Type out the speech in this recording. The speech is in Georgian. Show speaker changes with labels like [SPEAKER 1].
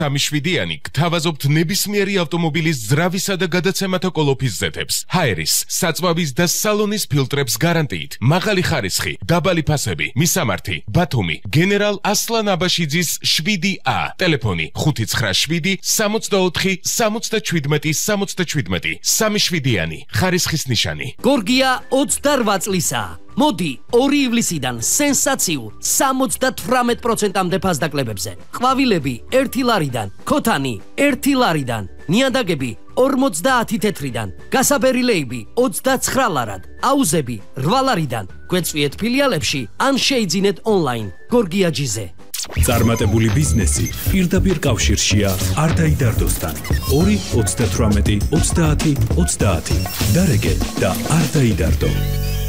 [SPEAKER 1] სამიშვიდიანი გთავაზობთ ნებისმიერი ავტომობილის ძრავისა და გადაცემათა კოლოფის ზეთებს, ჰაერის, საწვავის და სალონის ფილტრებს გარანტიით, მაღალი ხარისხი, დაბალი ფასები, მისამართი, ბათუმი, გენერალ ასლან აბაშიძის 7A, ტელეფონი 597 64 77 77, სამიშვიდიანი, ხარისხის ნიშანი.
[SPEAKER 2] გორგია 28 წლისაა. მოდი 2 ივლისიდან სენსაციურ 78%-ამდე ფასდაკლებებზე. ყვავილები 1 ლარიდან, ქოთანი 1 ლარიდან, ნიადაგები 50 თეთრიდან, გასაბერილეები 29 ლარად, აუზები 8 ლარიდან. გვეწვიეთ ფილიალებში ან შეიძინეთ ონლაინ. გორგია ჯიზე.
[SPEAKER 3] წარმატებული ბიზნესი პირდაპირ კავშირშია არდაიდარდოსთან. 2 38 30 30. დარეგე და არდაიდარდო.